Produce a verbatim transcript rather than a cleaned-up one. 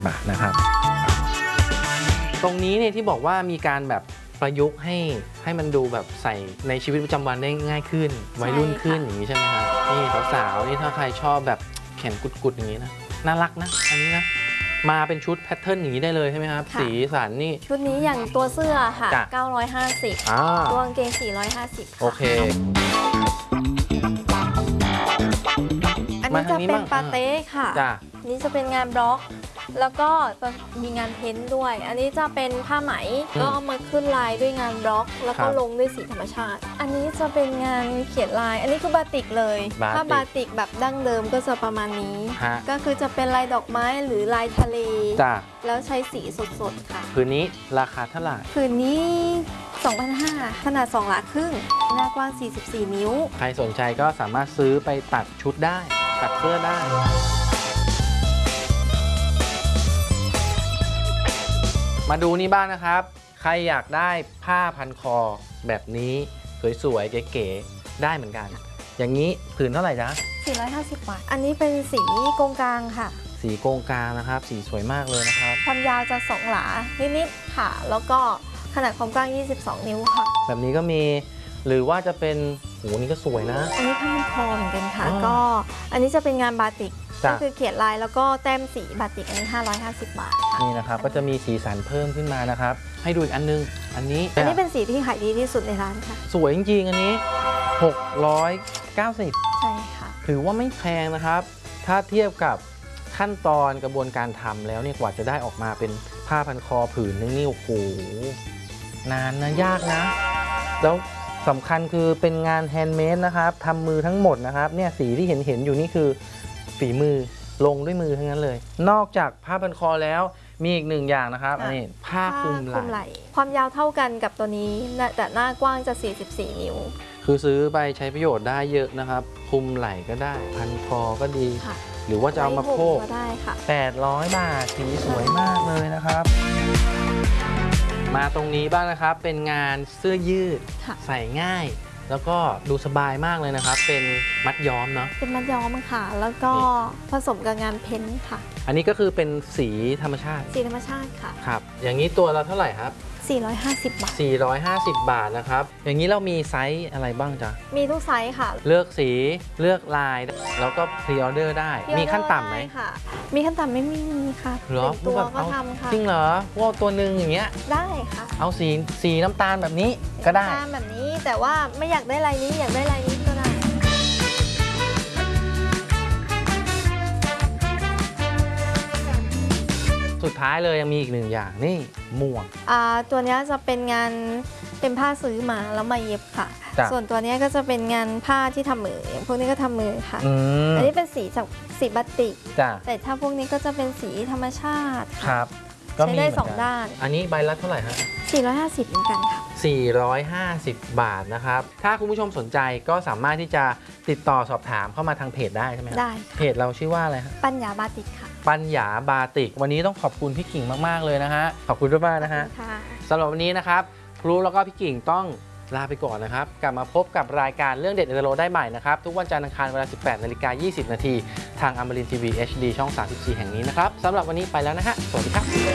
บาทนะครับตรงนี้เนี่ยที่บอกว่ามีการแบบประยุกต์ให้ให้มันดูแบบใส่ในชีวิตประจำวันได้ง่ายขึ้นวัยรุ่นขึ้นอย่างนี้ใช่ไหมครับนี่สาวๆนี่ถ้าใครชอบแบบแขนกุดๆอย่างนี้นะน่ารักนะอันนี้นะมาเป็นชุดแพทเทิร์นอย่างนี้ได้เลยใช่ไหมครับสีสันนี่ชุดนี้อย่างตัวเสื้อค่ะเก้าร้อยห้าสิบตัวกางเกงสี่ร้อยห้าสิบโอเคอันนี้จะเป็นปาเต้ค่ะนี่จะเป็นงานบล็อกแล้วก็มีงานเพ้นท์ด้วย อันนี้จะเป็นผ้าไหมก็เอามาขึ้นลายด้วยงานบล็อกแล้วก็ลงด้วยสีธรรมชาติอันนี้จะเป็นงานเขียนลายอันนี้คือบาติกเลยถ้าบาติกแบบดั้งเดิมก็จะประมาณนี้ก็คือจะเป็นลายดอกไม้หรือลายทะเลแล้วใช้สีสดๆค่ะผืนนี้ราคาเท่าไหร่ผืนนี้ สองพันห้าร้อย ขนาดสองหลาครึ่งหน้ากว้างสี่สิบสี่นิ้วใครสนใจก็สามารถซื้อไปตัดชุดได้ตัดเสื้อได้มาดูนี่บ้างนะครับใครอยากได้ผ้าพันคอแบบนี้สวยๆเก๋ๆได้เหมือนกันอย่างนี้ผืนเท่าไหร่จ๊ะสี่ร้อยห้าสิบบาทอันนี้เป็นสีโกงกลางค่ะสีโกงกลางนะครับสีสวยมากเลยนะครับความยาวจะสองหลานิดๆค่ะแล้วก็ขนาดความกว้างยี่สิบสองนิ้วค่ะแบบนี้ก็มีหรือว่าจะเป็นโหนี่ก็สวยนะอันนี้ผ้าพันคอเหมือนกันค่ะก็อันนี้จะเป็นงานบาติกก็คือเขียนลายแล้วก็แต้มสีบาติกอันนี้ห้าร้อยห้าสิบบาทนี่นะครับก็จะมีสีสันเพิ่มขึ้นมานะครับให้ดูอีกอันนึงอันนี้อันนี้เป็นสีที่ขายดีที่สุดในร้านค่ะสวยจริงๆอันนี้หกร้อยเก้าสิบใช่ค่ะถือว่าไม่แพงนะครับถ้าเทียบกับขั้นตอนกระบวนการทำแล้วเนี่ยกว่าจะได้ออกมาเป็นผ้าพันคอผืนนึงนี่โอ้โหนานนะยากนะแล้วสำคัญคือเป็นงานแฮนด์เมดนะครับทำมือทั้งหมดนะครับเนี่ยสีที่เห็นเห็นอยู่นี่คือฝีมือลงด้วยมือทั้งนั้นเลยนอกจากผ้าพันคอแล้วมีอีกหนึ่งอย่างนะครับอันนี้ผ้าคลุมไหล่ความยาวเท่ากันกับตัวนี้แต่หน้ากว้างจะสี่สิบสี่นิ้วคือซื้อไปใช้ประโยชน์ได้เยอะนะครับคลุมไหล่ก็ได้พันคอก็ดีหรือว่าจะเอามาโพกก็ได้ค่ะแปดร้อยบาทสีสวยมากเลยนะครับมาตรงนี้บ้างนะครับเป็นงานเสื้อยืดใส่ง่ายแล้วก็ดูสบายมากเลยนะครับเป็นมัดย้อมเนาะเป็นมัดย้อมค่ะแล้วก็ผสมกับงานเพ้นท์ค่ะอันนี้ก็คือเป็นสีธรรมชาติสีธรรมชาติค่ะครับอย่างนี้ตัวเราเท่าไหร่ครับสี่ร้อยห้าสิบบาทสี่ร้อยห้าสิบบาทนะครับอย่างนี้เรามีไซส์อะไรบ้างจ๊ะมีทุกไซส์ค่ะเลือกสีเลือกลายแล้วก็พรีออเดอร์ได้มีขั้นต่ำไหมค่ะมีขั้นต่ำไม่มีค่ะหรอตัวก็ทำค่ะจริงเหรอว่าตัวหนึ่งอย่างเงี้ยได้ค่ะเอาสีสีน้ำตาลแบบนี้ก็ได้น้ำตาลแบบนี้แต่ว่าไม่อยากได้ลายนี้อยากได้ลายนี้ก็ได้สุดท้ายเลยยังมีอีกหนึ่งอย่างนี่หมวกอ่าตัวนี้จะเป็นงานเป็นผ้าซื้อมาแล้วมาเย็บค่ะส่วนตัวนี้ก็จะเป็นงานผ้าที่ทำมืออย่างพวกนี้ก็ทำมือค่ะอันนี้เป็นสีจากสีบาติกแต่ถ้าพวกนี้ก็จะเป็นสีธรรมชาติครับใช้ได้สองด้านอันนี้ใบละเท่าไหร่ฮะสี่ร้อยห้าสิบเหมือนกันค่ะสี่ร้อยห้าสิบบาทนะครับถ้าคุณผู้ชมสนใจก็สามารถที่จะติดต่อสอบถามเข้ามาทางเพจได้ใช่ไหมได้เพจเราชื่อว่าอะไรฮะปัญญาบาติกค่ะปัญญาบาติกวันนี้ต้องขอบคุณพี่กิ่งมากๆเลยนะฮะขอบคุณด้วยมากนะฮะสำหรับวันนี้นะครับครูแล้วก็พี่กิ่งต้องลาไปก่อนนะครับกลับมาพบกับรายการเรื่องเด็ดในตะโลได้ใหม่นะครับทุกวันจันทร์อังคารเวลา สิบแปดนาฬิกายี่สิบนาทีทางอมรินทร์ทีวี เอช ดี ช่อง สามสิบสี่ แห่งนี้นะครับสำหรับวันนี้ไปแล้วนะฮะสวัสดีครับ